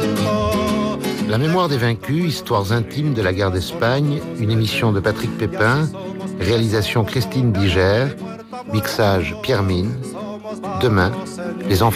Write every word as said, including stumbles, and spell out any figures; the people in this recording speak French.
La mémoire des vaincus, histoires intimes de la guerre d'Espagne, une émission de Patrick Pépin, réalisation Christine Diger, mixage Pierre Mine. Demain, les enfants